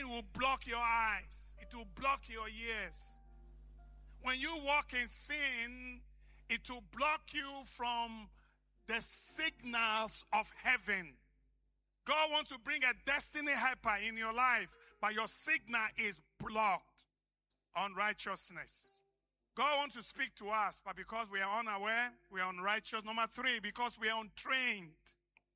Sin will block your eyes. It will block your ears. When you walk in sin, it will block you from the signals of heaven. God wants to bring a destiny helper in your life, but your signal is blocked. Unrighteousness. God wants to speak to us, but because we are unaware, we are unrighteous. Number 3, because we are untrained.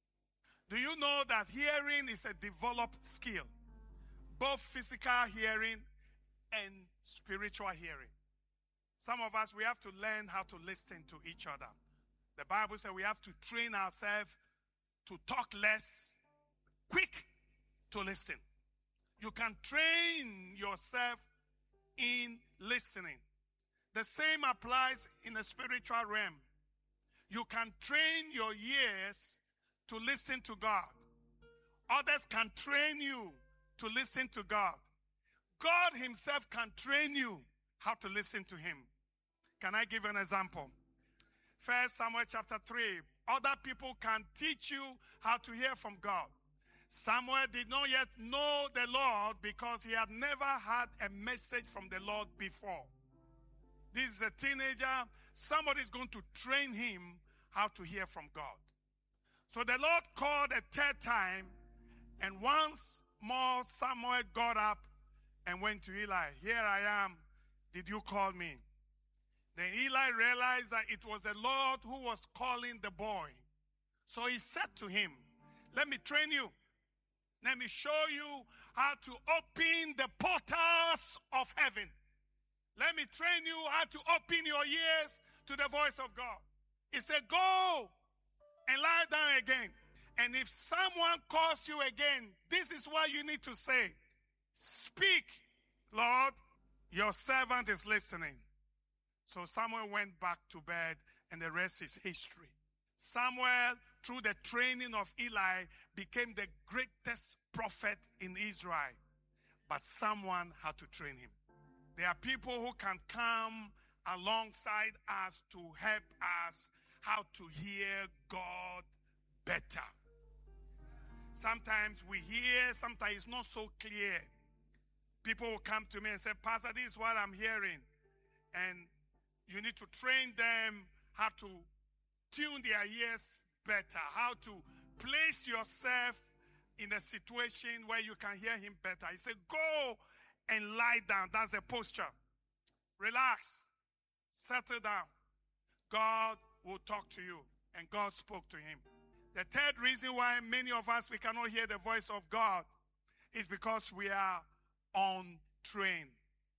Do you know that hearing is a developed skill? Both physical hearing and spiritual hearing. Some of us, we have to learn how to listen to each other. The Bible says we have to train ourselves to talk less, quick to listen. You can train yourself in listening. The same applies in the spiritual realm. You can train your ears to listen to God. Others can train you to listen to God. God himself can train you how to listen to him. Can I give an example? 1 Samuel chapter 3. Other people can teach you how to hear from God. Samuel did not yet know the Lord because he had never had a message from the Lord before. This is a teenager. Somebody is going to train him how to hear from God. So the Lord called a third time, and once more Samuel got up and went to Eli. Here I am. Did you call me? Then Eli realized that it was the Lord who was calling the boy. So he said to him, let me train you. Let me show you how to open the portals of heaven. Let me train you how to open your ears to the voice of God. He said, go and lie down again. And if someone calls you again, this is what you need to say. Speak, Lord, your servant is listening. So Samuel went back to bed, and the rest is history. Samuel, through the training of Eli, became the greatest prophet in Israel. But someone had to train him. There are people who can come alongside us to help us how to hear God better. Sometimes we hear, sometimes it's not so clear. People will come to me and say, Pastor, this is what I'm hearing. And you need to train them how to tune their ears better, how to place yourself in a situation where you can hear him better. He said, go and lie down. That's a posture. Relax. Settle down. God will talk to you. And God spoke to him. The third reason why many of us, we cannot hear the voice of God is because we are untrained.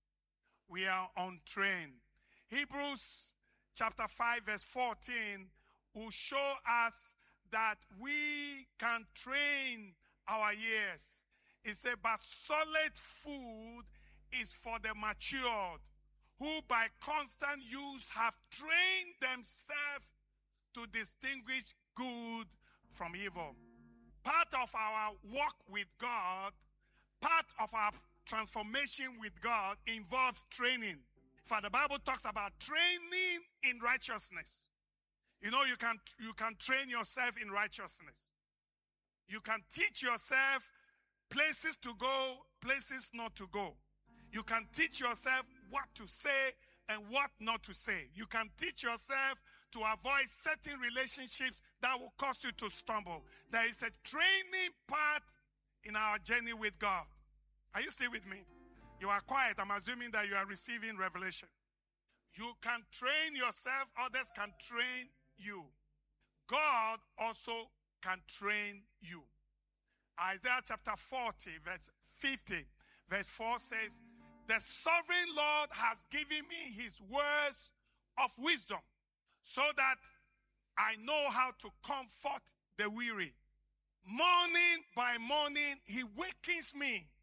We are untrained. Hebrews chapter 5 verse 14 will show us that we can train our ears. It said, but solid food is for the matured, who by constant use have trained themselves to distinguish good from evil. Part of our walk with God, part of our transformation with God involves training. For the Bible talks about training in righteousness. You know, you can train yourself in righteousness. You can teach yourself places to go, places not to go. You can teach yourself what to say and what not to say. You can teach yourself to avoid certain relationships that will cause you to stumble. There is a training part in our journey with God. Are you still with me? You are quiet. I'm assuming that you are receiving revelation. You can train yourself. Others can train you. God also can train you. Isaiah chapter 40, verse 50, verse 4 says, the sovereign Lord has given me his words of wisdom so that I know how to comfort the weary. Morning by morning, he wakens me,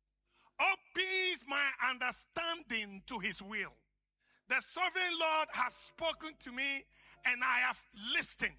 opens my understanding to his will. The sovereign Lord has spoken to me and I have listened.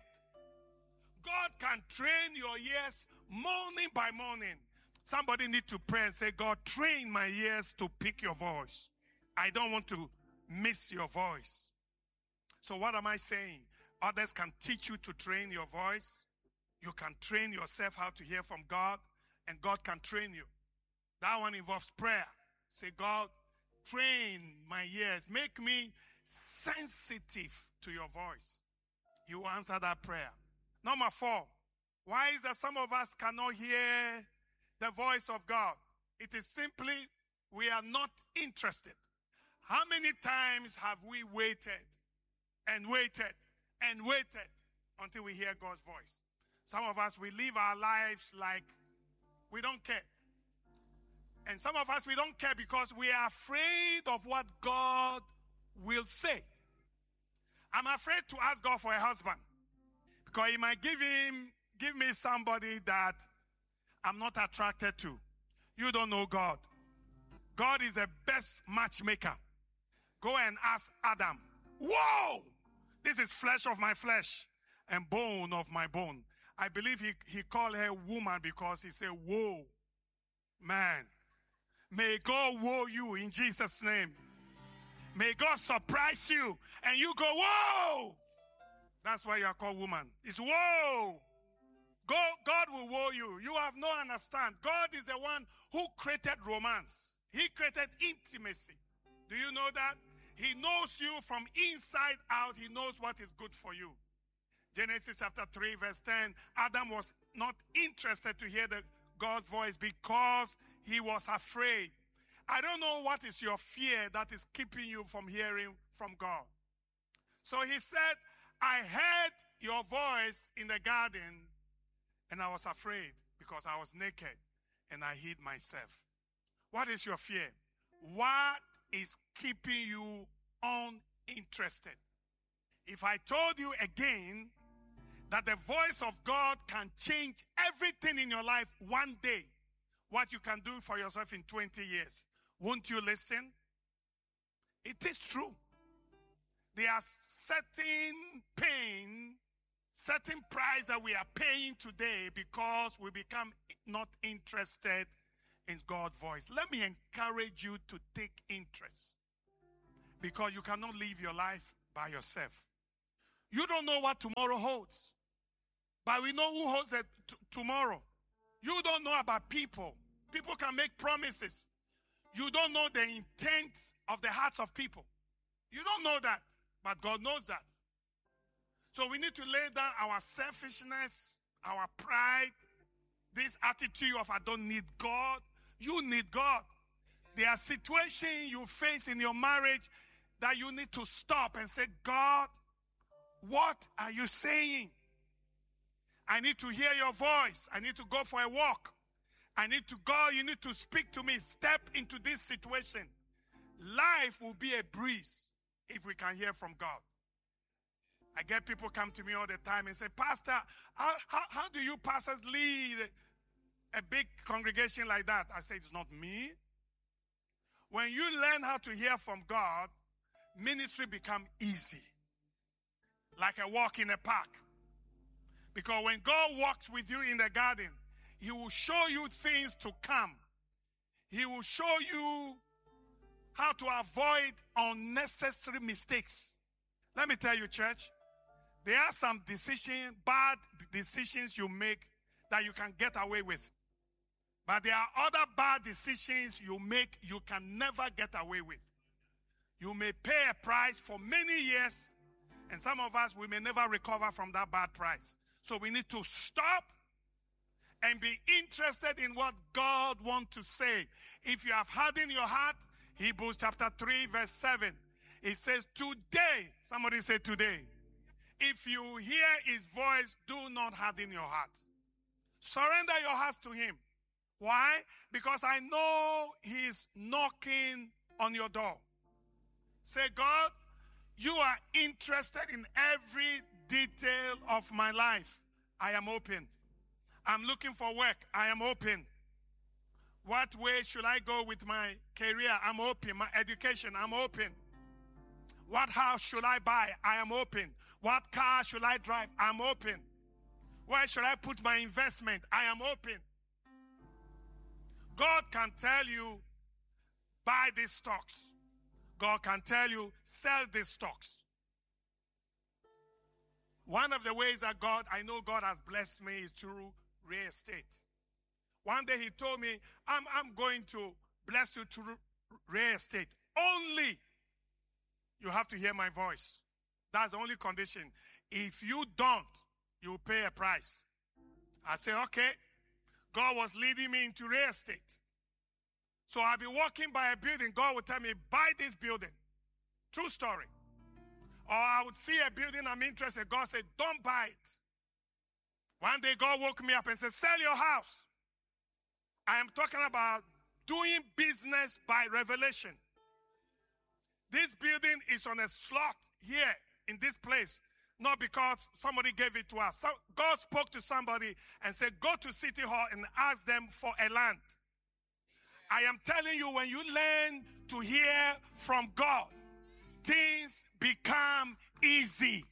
God can train your ears morning by morning. Somebody need to pray and say, God, train my ears to pick your voice. I don't want to miss your voice. So what am I saying? Others can teach you to train your voice. You can train yourself how to hear from God, and God can train you. That one involves prayer. Say, God, train my ears. Make me sensitive to your voice. You will answer that prayer. Number 4, why is that some of us cannot hear the voice of God? It is simply we are not interested. How many times have we waited and waited and waited until we hear God's voice? Some of us, we live our lives like we don't care. And some of us, we don't care because we are afraid of what God will say. I'm afraid to ask God for a husband because he might give me somebody that I'm not attracted to. You don't know God. God is the best matchmaker. Go and ask Adam. Whoa! This is flesh of my flesh and bone of my bone. I believe he called her woman because he said, whoa, man. May God woe you in Jesus' name. May God surprise you and you go, whoa! That's why you are called woman. It's whoa! God will woe you. You have no understand. God is the one who created romance. He created intimacy. Do you know that? He knows you from inside out. He knows what is good for you. Genesis chapter 3 verse 10, Adam was not interested to hear God's voice because he was afraid. I don't know what is your fear that is keeping you from hearing from God. So he said, I heard your voice in the garden and I was afraid because I was naked and I hid myself. What is your fear? What is keeping you uninterested? If I told you again that the voice of God can change everything in your life one day, what you can do for yourself in 20 years, won't you listen? It is true. There are certain pain, certain price that we are paying today because we become not interested in God's voice. Let me encourage you to take interest because you cannot live your life by yourself. You don't know what tomorrow holds, but we know who holds it tomorrow. You don't know about people. People can make promises. You don't know the intent of the hearts of people. You don't know that, but God knows that. So we need to lay down our selfishness, our pride, this attitude of I don't need God. You need God. There are situations you face in your marriage that you need to stop and say, God, what are you saying? I need to hear your voice. I need to go for a walk. I need to go. You need to speak to me. Step into this situation. Life will be a breeze if we can hear from God. I get people come to me all the time and say, Pastor, how do you pastors lead a big congregation like that? I say, it's not me. When you learn how to hear from God, ministry become easy. Like a walk in a park. Because when God walks with you in the garden, he will show you things to come. He will show you how to avoid unnecessary mistakes. Let me tell you, church, there are some bad decisions you make that you can get away with. But there are other bad decisions you make you can never get away with. You may pay a price for many years, and some of us, we may never recover from that bad price. So we need to stop and be interested in what God wants to say. If you have hardened your heart, Hebrews chapter 3 verse 7, it says, today, somebody say today, if you hear his voice, do not harden your heart. Surrender your hearts to him. Why? Because I know he's knocking on your door. Say, God, you are interested in every detail of my life. I am open. I'm looking for work. I am open. What way should I go with my career? I'm open. My education, I'm open. What house should I buy? I am open. What car should I drive? I'm open. Where should I put my investment? I am open. God can tell you, buy these stocks. God can tell you, sell these stocks. One of the ways that I know God has blessed me is through real estate. One day he told me, I'm going to bless you to real estate. Only you have to hear my voice. That's the only condition. If you don't, you will pay a price. I said, okay. God was leading me into real estate. So I'll be walking by a building. God would tell me, buy this building. True story. Or I would see a building I'm interested. God said, don't buy it. One day God woke me up and said, sell your house. I am talking about doing business by revelation. This building is on a slot here in this place, not because somebody gave it to us. So God spoke to somebody and said, go to City Hall and ask them for a land. I am telling you, when you learn to hear from God, things become easy.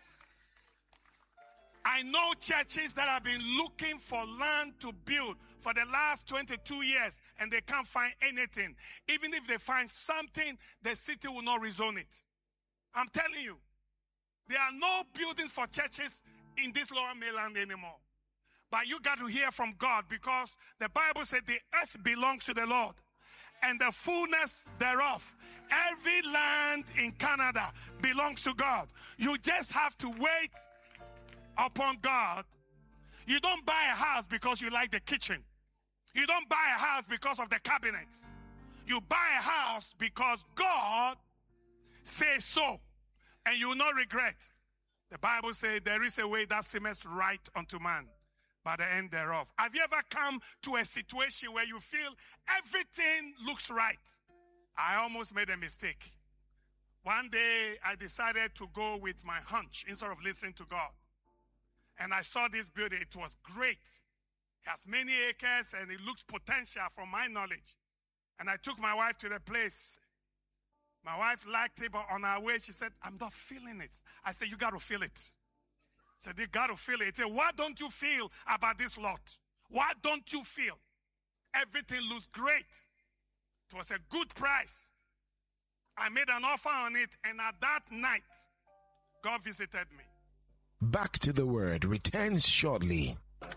I know churches that have been looking for land to build for the last 22 years and they can't find anything. Even if they find something, the city will not rezone it. I'm telling you, there are no buildings for churches in this Lower Mainland anymore. But you got to hear from God, because the Bible said the earth belongs to the Lord and the fullness thereof. Every land in Canada belongs to God. You just have to wait upon God. You don't buy a house because you like the kitchen. You don't buy a house because of the cabinets. You buy a house because God says so, and you will not regret. The Bible says there is a way that seemeth right unto man, by the end thereof. Have you ever come to a situation where you feel everything looks right? I almost made a mistake. One day I decided to go with my hunch instead of listening to God. And I saw this building. It was great. It has many acres and it looks potential from my knowledge. And I took my wife to the place. My wife liked it, but on our way she said, I'm not feeling it. I said, you got to feel it. I said, you got to feel it. He said, what don't you feel about this lot? What don't you feel? Everything looks great. It was a good price. I made an offer on it, and at that night, God visited me. Back to the Word returns shortly.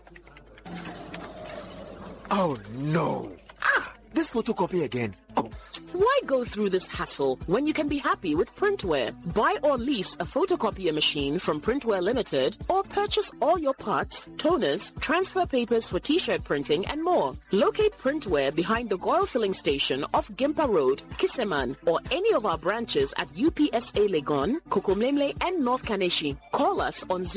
Oh no! This photocopy again. Oh. Why go through this hassle when you can be happy with Printware? Buy or lease a photocopier machine from Printware Limited, or purchase all your parts, toners, transfer papers for t-shirt printing, and more. Locate Printware behind the Goil Filling Station off Gimpa Road, Kiseman, or any of our branches at UPSA Legon, Kokomlemle, and North Kaneshi. Call us on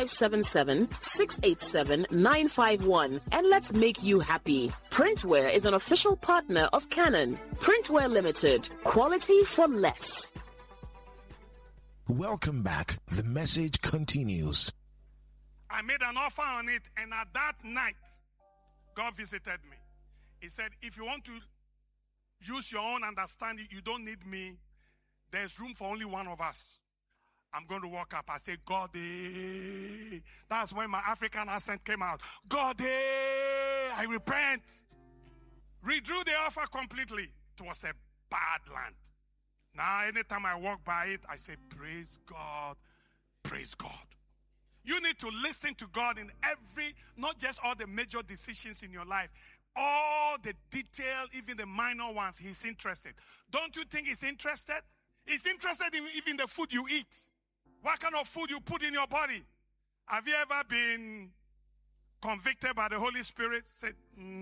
0577-687-951 and let's make you happy. Printware is an official partner of Canon. Printware Limited. Quality for less. Welcome back. The message continues. I made an offer on it, and at that night, God visited me. He said, if you want to use your own understanding, you don't need me. There's room for only one of us. I'm going to walk up. I say, God, that's when my African accent came out. God, I repent. Redrew the offer completely. It was a bad land. Now, anytime I walk by it, I say, praise God, praise God. You need to listen to God in every, not just all the major decisions in your life, all the detail, even the minor ones. He's interested. Don't you think he's interested? He's interested in even the food you eat. What kind of food you put in your body? Have you ever been convicted by the Holy Spirit? Said,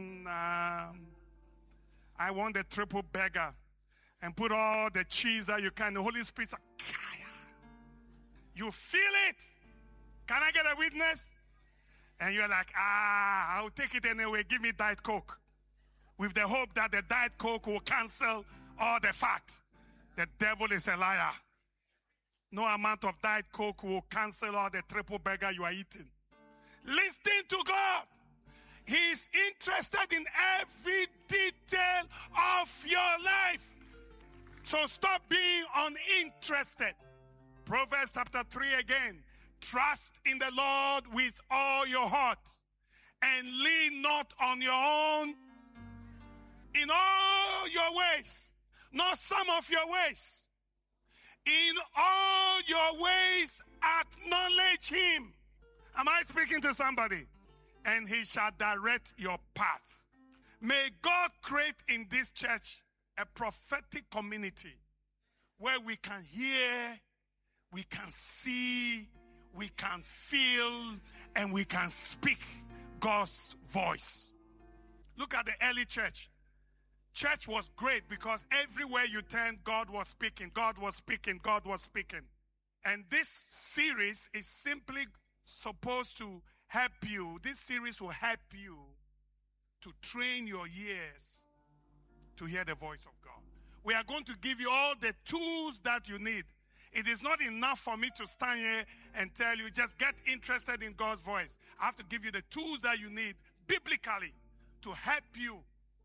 I want the triple burger and put all the cheese that you can. The Holy Spirit said, you feel it. Can I get a witness? And you're like, I'll take it anyway. Give me Diet Coke. With the hope that the Diet Coke will cancel all the fat. The devil is a liar. No amount of Diet Coke will cancel all the triple burger you are eating. Listen to God. He's interested in every detail of your life. So stop being uninterested. Proverbs chapter 3 again. Trust in the Lord with all your heart and lean not on your own. In all your ways, not some of your ways. In all your ways, acknowledge him. Am I speaking to somebody? and he shall direct your path. May God create in this church a prophetic community where we can hear, we can see, we can feel, and we can speak God's voice. Look at the early church. Church was great because everywhere you turned, God was speaking, God was speaking, God was speaking. And this series is simply supposed to help you. This series will help you to train your ears to hear the voice of God. We are going to give you all the tools that you need. It is not enough for me to stand here and tell you, just get interested in God's voice. I have to give you the tools that you need biblically to help you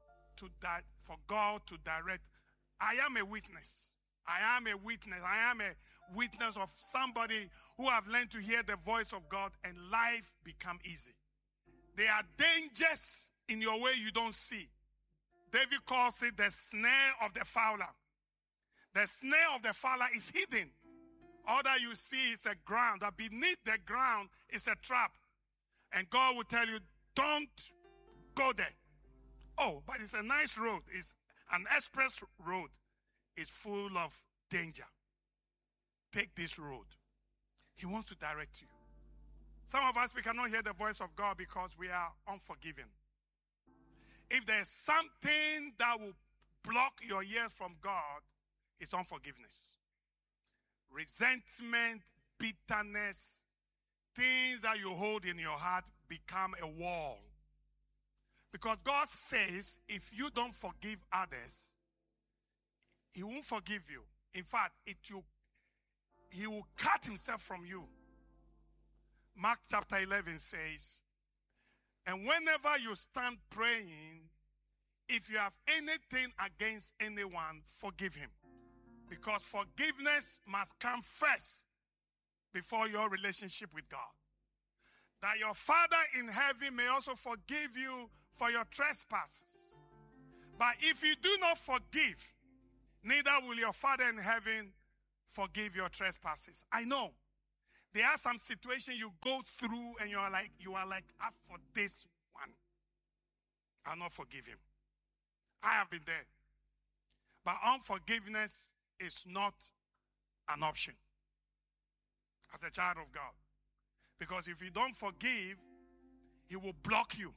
for God to direct. I am a witness. I am a witness. I am a witness of somebody who have learned to hear the voice of God and life become easy. There are dangers in your way you don't see. David calls it the snare of the fowler. The snare of the fowler is hidden. All that you see is a ground. That beneath the ground is a trap. And God will tell you, don't go there. Oh, but it's a nice road. It's an express road. It's full of danger. Take this road. He wants to direct you. Some of us, we cannot hear the voice of God because we are unforgiving. If there's something that will block your ears from God, it's unforgiveness. Resentment, bitterness, things that you hold in your heart become a wall. Because God says, if you don't forgive others, He won't forgive you. In fact, He will cut Himself from you. Mark chapter 11 says, and whenever you stand praying, if you have anything against anyone, forgive him. Because forgiveness must come first before your relationship with God. That your Father in heaven may also forgive you for your trespasses. But if you do not forgive, neither will your Father in heaven forgive your trespasses. I know there are some situations you go through and you are like, for this one, I'll not forgive him. I have been there. But unforgiveness is not an option as a child of God. Because if you don't forgive, He will block you.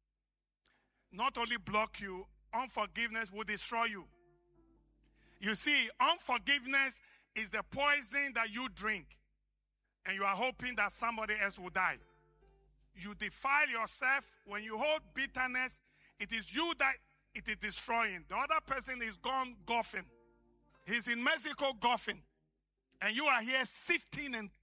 Not only block you, unforgiveness will destroy you. You see, unforgiveness is the poison that you drink, and you are hoping that somebody else will die. You defile yourself. When you hold bitterness, it is you that it is destroying. The other person is gone golfing. He's in Mexico golfing. And you are here sifting and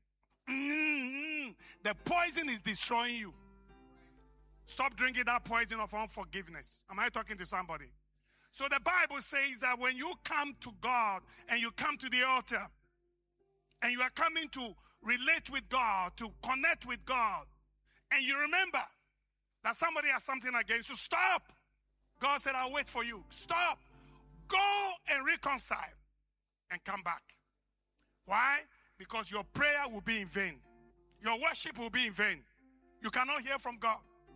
the poison is destroying you. Stop drinking that poison of unforgiveness. Am I talking to somebody? So the Bible says that when you come to God and you come to the altar and you are coming to relate with God, to connect with God, and you remember that somebody has something against you, stop. God said, I'll wait for you. Stop. Go and reconcile and come back. Why? Because your prayer will be in vain. Your worship will be in vain. You cannot hear from God.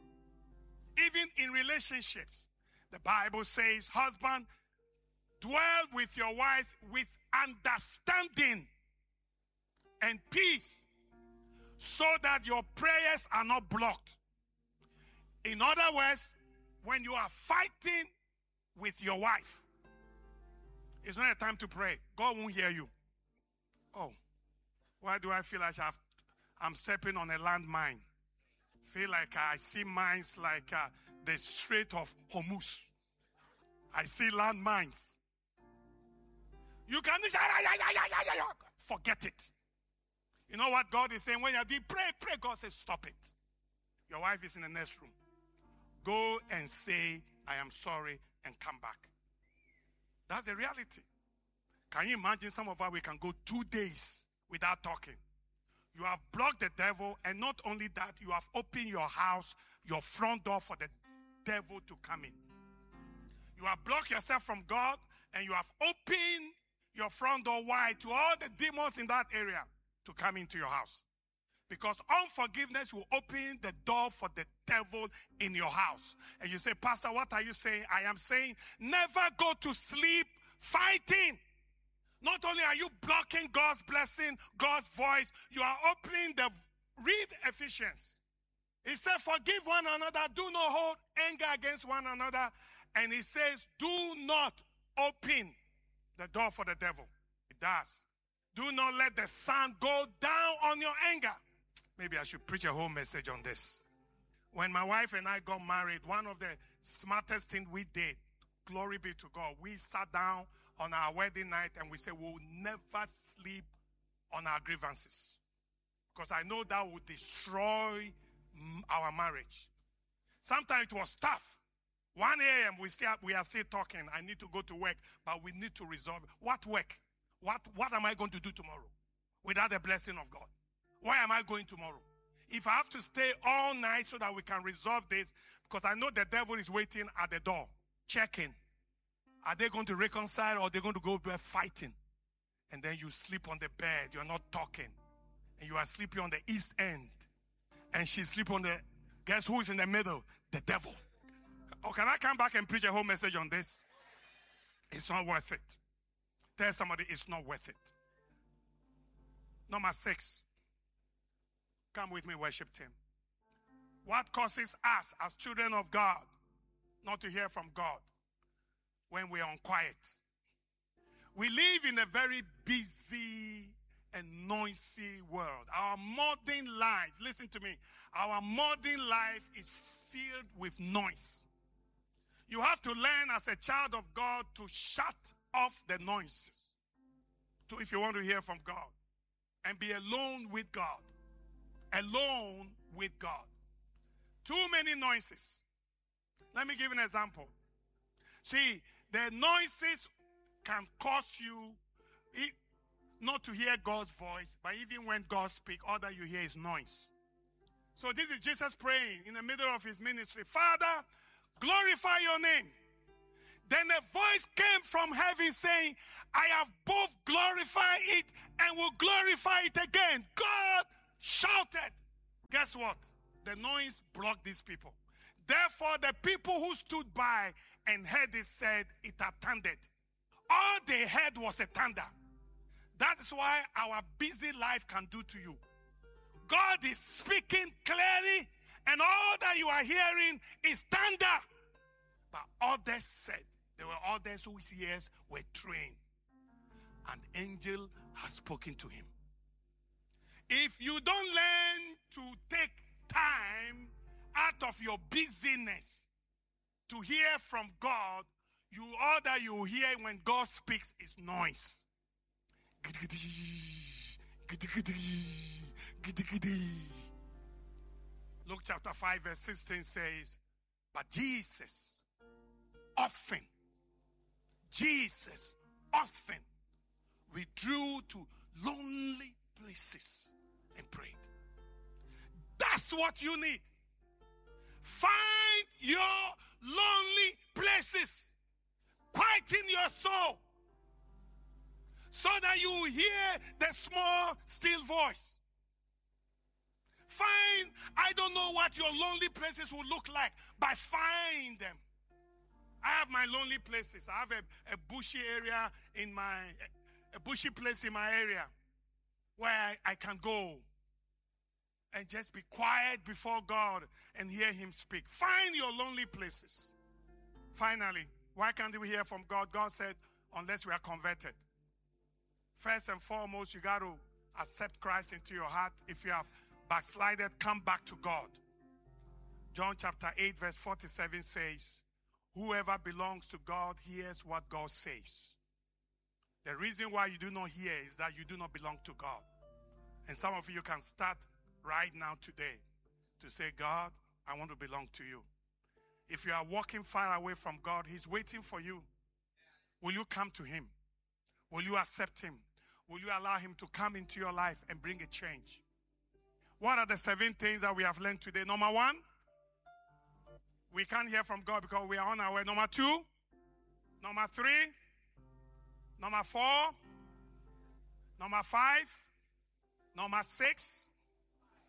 Even in relationships, the Bible says, husband, dwell with your wife with understanding and peace, so that your prayers are not blocked. In other words, when you are fighting with your wife, it's not a time to pray. God won't hear you. Oh, why do I feel like I'm stepping on a landmine? Feel like I see mines like the Strait of Hormuz. I see landmines. You can forget it. You know what God is saying? When you do pray, God says, stop it. Your wife is in the next room. Go and say, I am sorry, and come back. That's the reality. Can you imagine some of us, we can go 2 days without talking? You have blocked the devil, and not only that, you have opened your house, your front door for the devil to come in. You have blocked yourself from God, and you have opened your front door wide to all the demons in that area to come into your house. Because unforgiveness will open the door for the devil in your house. And you say, Pastor, what are you saying? I am saying, never go to sleep fighting. Not only are you blocking God's blessing, God's voice, you are opening the... Read Ephesians. He said, forgive one another. Do not hold anger against one another. And he says, do not open the door for the devil. It does. Do not let the sun go down on your anger. Maybe I should preach a whole message on this. When my wife and I got married, one of the smartest things we did, glory be to God, we sat down on our wedding night and we said, we'll never sleep on our grievances. Because I know that would destroy our marriage. Sometimes it was tough. 1 a.m. we are still talking. I need to go to work, but we need to resolve it. What work? What am I going to do tomorrow without the blessing of God? Why am I going tomorrow? If I have to stay all night so that we can resolve this, because I know the devil is waiting at the door, checking. Are they going to reconcile or are they going to go there fighting? And then you sleep on the bed. You're not talking. And you are sleeping on the east end. And she's sleeping on the... Guess who is in the middle? The devil. Oh, can I come back and preach a whole message on this? It's not worth it. Tell somebody it's not worth it. Number 6. Come with me, worship team. What causes us as children of God not to hear from God when we are unquiet? We live in a very busy and noisy world. Our modern life, listen to me, our modern life is filled with noise. You have to learn as a child of God to shut off the noises if you want to hear from God and be alone with God. Alone with God. Too many noises. Let me give an example. See, the noises can cause you not to hear God's voice, but even when God speaks, all that you hear is noise. So this is Jesus praying in the middle of his ministry. Father, glorify your name. Then a voice came from heaven saying, I have both glorified it and will glorify it again. God shouted. Guess what? The noise blocked these people. Therefore, the people who stood by and heard it said it had thundered. All they heard was a thunder. That is why our busy life can do to you. God is speaking clearly, and all that you are hearing is thunder. But others said, there were others whose ears were trained. An angel has spoken to him. If you don't learn to take time out of your busyness to hear from God, all that you hear when God speaks is noise. Luke chapter 5 verse 16 says, but Jesus often withdrew to lonely places and prayed. That's what you need. Find your lonely places. Quieten your soul so that you hear the small, still voice. I don't know what your lonely places will look like, but find them. I have my lonely places. I have a bushy area a bushy place in my area where I can go and just be quiet before God and hear him speak. Find your lonely places. Finally, why can't we hear from God? God said, unless we are converted. First and foremost, you got to accept Christ into your heart. If you have backslided, come back to God. John chapter 8 verse 47 says, whoever belongs to God hears what God says. The reason why you do not hear is that you do not belong to God. And some of you can start right now today to say, God, I want to belong to you. If you are walking far away from God, he's waiting for you. Will you come to him? Will you accept him? Will you allow him to come into your life and bring a change? What are the 7 things that we have learned today? Number 1, we can't hear from God because we are on our way. Number 2, number 3, number 4, number 5, number 6,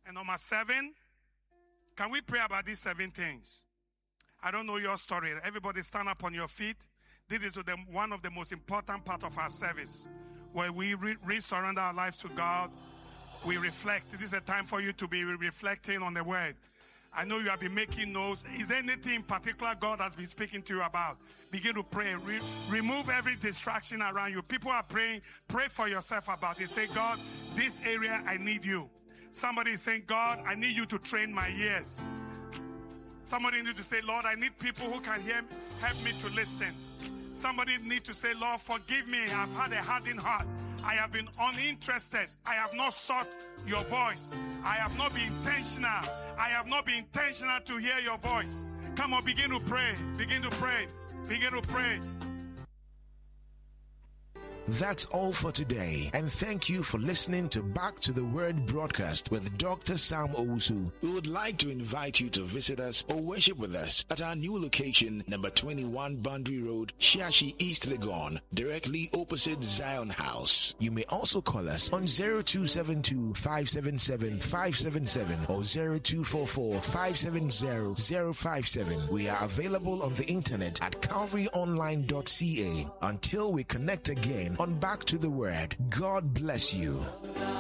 And number 7, can we pray about these 7 things? I don't know your story. Everybody stand up on your feet. This is one of the most important part of our service, where we surrender our lives to God. We reflect. This is a time for you to be reflecting on the word. I know you have been making notes. Is there anything in particular God has been speaking to you about? Begin to pray. Remove every distraction around you. People are praying. Pray for yourself about it. Say, God, this area, I need you. Somebody is saying, God, I need you to train my ears. Somebody needs to say, Lord, I need people who can help me to listen. Somebody needs to say, Lord, forgive me. I've had a hardened heart. I have been uninterested. I have not sought your voice. I have not been intentional. I have not been intentional to hear your voice. Come on, begin to pray. Begin to pray. Begin to pray. That's all for today, and thank you for listening to Back to the Word broadcast with Dr. Sam Owusu. We would like to invite you to visit us or worship with us at our new location, number 21 Boundary Road, Shiashi, East Legon, directly opposite Zion House. You may also call us on 0272-577-577 or 0244-570-057. We are available on the internet at calvaryonline.ca. Until we connect again on Back to the Word, God bless you.